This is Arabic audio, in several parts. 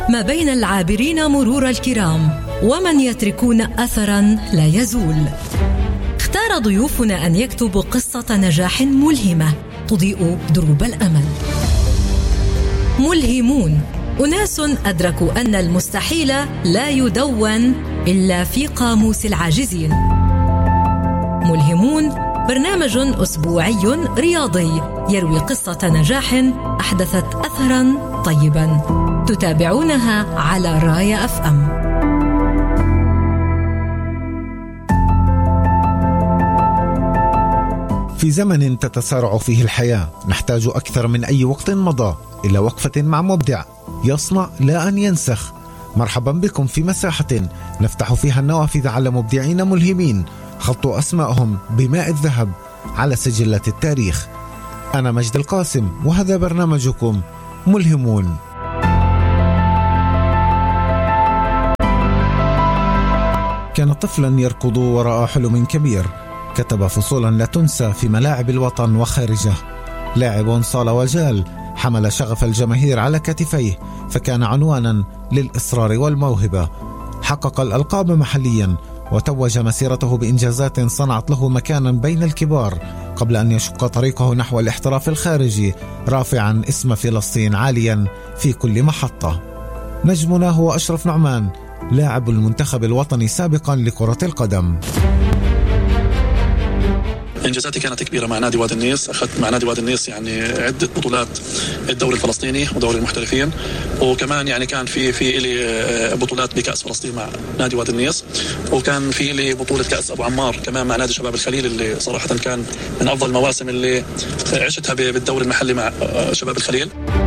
ما بين العابرين مرور الكرام ومن يتركون أثراً لا يزول. اختار ضيوفنا أن يكتبوا قصة نجاح ملهمة تضيء دروب الأمل. ملهمون، أناس أدركوا أن المستحيل لا يدون إلا في قاموس العاجزين. ملهمون برنامج أسبوعي رياضي يروي قصة نجاح أحدثت أثراً طيباً. تتابعونها على رايا FM. في زمن تتسارع فيه الحياة نحتاج أكثر من أي وقت مضى إلى وقفة مع مبدع يصنع لا أن ينسخ. مرحبا بكم في مساحة نفتح فيها النوافذ على مبدعين ملهمين خطوا أسمائهم بماء الذهب على سجلات التاريخ. أنا مجد القاسم وهذا برنامجكم ملهمون. كان طفلا يركض وراء حلم كبير، كتب فصولا لا تنسى في ملاعب الوطن وخارجه. لاعب صال وجال، حمل شغف الجماهير على كتفيه، فكان عنوانا للإصرار والموهبة. حقق الألقاب محليا وتوج مسيرته بإنجازات صنعت له مكانا بين الكبار قبل أن يشق طريقه نحو الاحتراف الخارجي، رافعا اسم فلسطين عاليا في كل محطة. نجمنا هو أشرف نعمان، لاعب المنتخب الوطني سابقا لكرة القدم. إنجازاتي كانت كبيرة مع نادي وادي النيس. أخذت مع نادي وادي النيس يعني عدة بطولات، الدوري الفلسطيني ودوري المحترفين، وكمان يعني كان في إلي بطولات بكأس فلسطين مع نادي وادي النيس، وكان في إلي بطولة كأس أبو عمار كمان مع نادي شباب الخليل، اللي صراحة كان من أفضل المواسم اللي عشتها بالدوري المحلي مع شباب الخليل.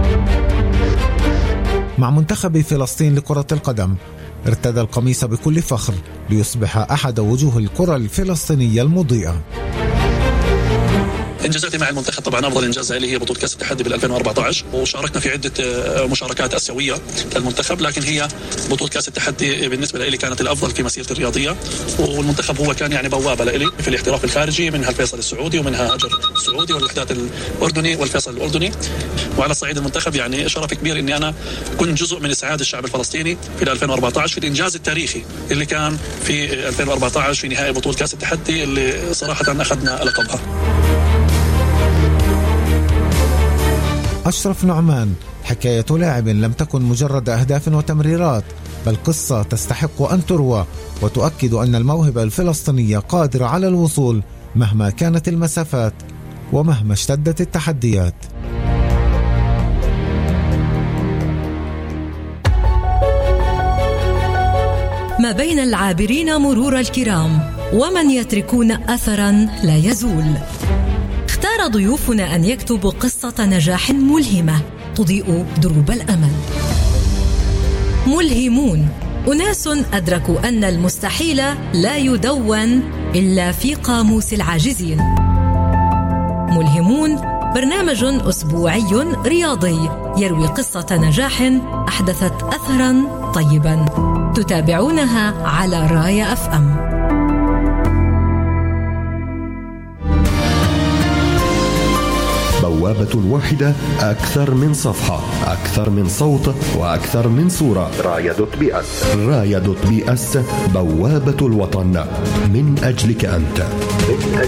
مع منتخب فلسطين لكرة القدم ارتدى القميص بكل فخر ليصبح أحد وجوه الكرة الفلسطينية المضيئة. إنجازاتي مع المنتخب طبعا أفضل إنجاز لي هي بطولة كأس التحدي بال2014، وشاركنا في عدة مشاركات آسيوية للمنتخب، لكن هي بطولة كأس التحدي بالنسبة لي كانت الأفضل في مسيرتي الرياضية. والمنتخب هو كان يعني بوابة لي في الاحتراف الخارجي، منها الفيصل السعودي ومنها هاجر السعودي والوحدات الأردني والفيصل الأردني. وعلى صعيد المنتخب يعني شرف كبير إني أنا كنت جزء من إسعاد الشعب الفلسطيني في 2014 في الإنجاز التاريخي اللي كان في 2014 في نهائي بطولة كأس التحدي اللي صراحة أخذنا لقبها. أشرف نعمان حكاية لاعب لم تكن مجرد أهداف وتمريرات، بل قصة تستحق أن تروى وتؤكد أن الموهبة الفلسطينية قادرة على الوصول مهما كانت المسافات ومهما اشتدت التحديات. ما بين العابرين مرور الكرام ومن يتركون أثراً لا يزول. اختار ضيوفنا أن يكتبوا قصة نجاح ملهمة تضيء دروب الأمل. ملهمون، أناس أدركوا أن المستحيل لا يدون إلا في قاموس العاجزين. ملهمون برنامج أسبوعي رياضي يروي قصة نجاح أحدثت أثراً طيباً. تتابعونها على رايا FM. بوابة واحدة، أكثر من صفحة، أكثر من صوت، وأكثر من صورة. رايا دوت بي اس، بوابة الوطن من أجلك أنت.